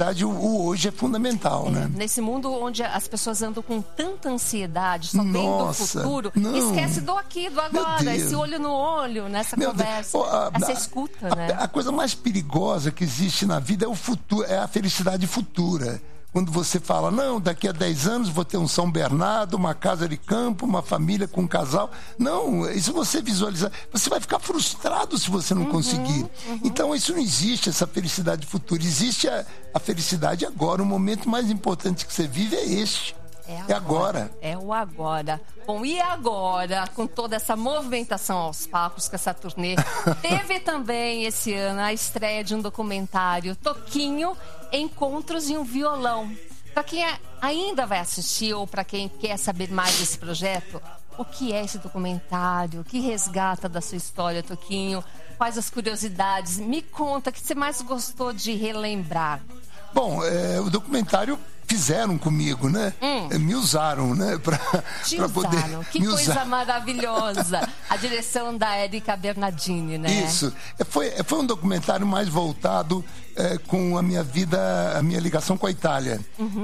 verdade, o hoje é fundamental, né? Nesse mundo onde as pessoas andam com tanta ansiedade, só vendo o futuro, esquece do aqui, do agora, esse olho no olho, nessa conversa, essa escuta, né? A coisa mais perigosa que existe na vida é o futuro, é a felicidade futura. Quando você fala, não, daqui a 10 anos vou ter um São Bernardo, uma casa de campo, uma família com um casal. Não, isso você visualizar, você vai ficar frustrado se você não conseguir. Então, isso não existe, essa felicidade futura. Existe a felicidade agora. O momento mais importante que você vive é este. É agora. É o agora. Bom, e agora, com toda essa movimentação aos palcos, com essa turnê, teve também esse ano a estreia de um documentário, Toquinho, Encontros em um Violão. Para quem ainda vai assistir ou para quem quer saber mais desse projeto, o que é esse documentário? O que resgata da sua história, Toquinho? Quais as curiosidades? Me conta, o que você mais gostou de relembrar? Bom, o documentário fizeram comigo, né? Me usaram, né? Pra poder. Que coisa maravilhosa! A direção da Érica Bernardini, né? Isso. Foi um documentário mais voltado com a minha vida, a minha ligação com a Itália.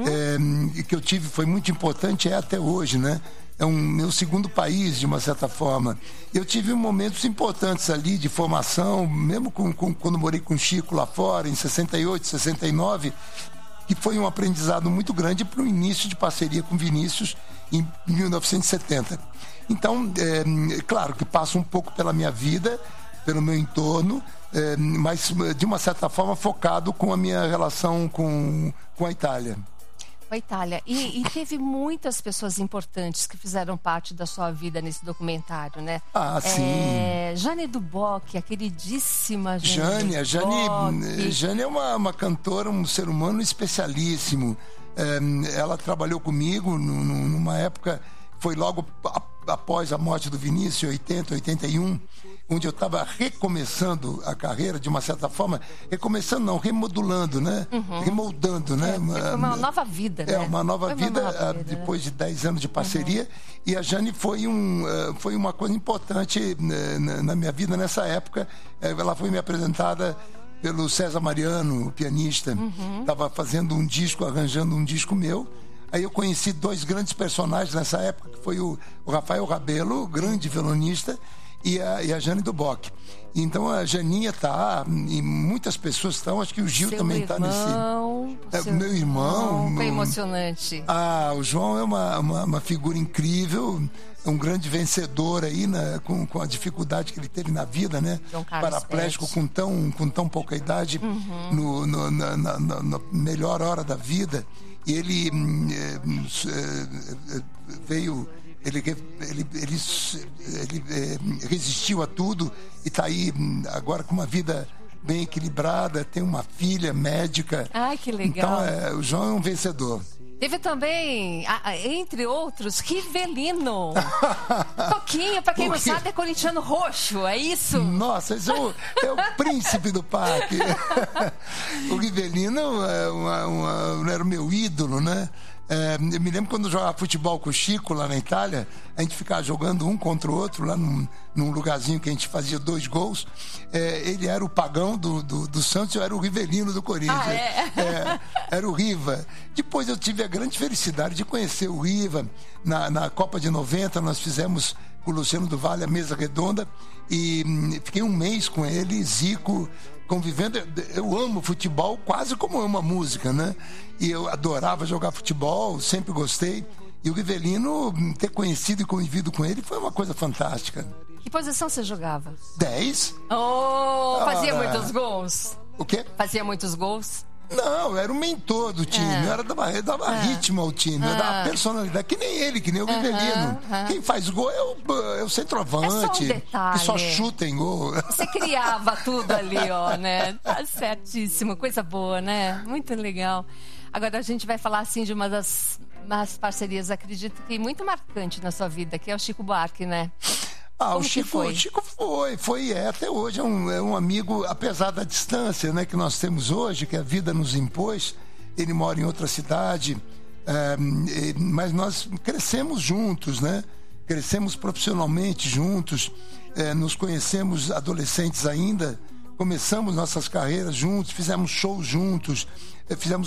Que eu tive, foi muito importante, até hoje, né? É meu segundo país, de uma certa forma. Eu tive momentos importantes ali de formação, mesmo quando morei com o Chico lá fora, em 68, 69, que foi um aprendizado muito grande para o início de parceria com Vinícius em 1970. Então, claro que passa um pouco pela minha vida, pelo meu entorno, mas de uma certa forma focado com a minha relação com a Itália. Com a Itália. E teve muitas pessoas importantes que fizeram parte da sua vida nesse documentário, né? Ah, sim. Jane Duboc, a queridíssima Jane. Jane é uma cantora, um ser humano especialíssimo. Ela trabalhou comigo numa época, foi logo após a morte do Vinícius, 80, 81, onde eu estava recomeçando a carreira, de uma certa forma, remodulando, né? Remoldando, né? Foi uma nova vida, né? Uma nova vida, depois de 10 anos de parceria. E a Jane foi uma coisa importante na minha vida nessa época. Ela foi me apresentada pelo César Mariano, o pianista. Estava fazendo um disco, arranjando um disco meu. Aí eu conheci dois grandes personagens nessa época, que foi o Rafael Rabelo, grande violonista, e a Jane Duboc. Então a Janinha tá, e muitas pessoas estão, acho que o Gil também está nesse. Meu irmão. Foi emocionante. O João é uma figura incrível, um grande vencedor aí, né, com a dificuldade que ele teve na vida, né? Paraplégico com tão pouca idade, na melhor hora da vida. E ele veio. Ele resistiu a tudo e está aí agora com uma vida bem equilibrada, tem uma filha médica. Ai, que legal. Então, o João é um vencedor. Teve também, entre outros, Rivelino. Toquinho, para quem não sabe, é corintiano roxo, é isso? Nossa, esse é o príncipe do parque. O Rivelino era o meu ídolo, né? Eu me lembro quando eu jogava futebol com o Chico lá na Itália, a gente ficava jogando um contra o outro lá num lugarzinho que a gente fazia 2 gols. Ele era o Pagão do Santos, eu era o Rivelino do Corinthians. Era o Riva. Depois eu tive a grande felicidade de conhecer o Riva na Copa de 90. Nós fizemos com o Luciano do Vale a mesa redonda e fiquei um mês com ele, Zico, convivendo. Eu amo futebol quase como eu amo a música, né? E eu adorava jogar futebol, sempre gostei. E o Rivelino, ter conhecido e convivido com ele foi uma coisa fantástica. Que posição você jogava? 10. Fazia muitos gols? O quê? Fazia muitos gols? Não, eu era o mentor do time, eu dava ritmo ao time, eu dava personalidade, que nem ele, que nem o Rivelino. Quem faz gol é o centroavante, só um detalhe. Que só chuta em gol. Você criava tudo ali, né? Tá certíssimo, coisa boa, né? Muito legal. Agora a gente vai falar assim de uma das parcerias, acredito que muito marcante na sua vida, que é o Chico Buarque, né? O Chico foi até hoje é um amigo, apesar da distância, né, que nós temos hoje, que a vida nos impôs. Ele mora em outra cidade, mas nós crescemos juntos, né? Crescemos profissionalmente juntos, nos conhecemos adolescentes ainda, começamos nossas carreiras juntos, fizemos shows juntos, fizemos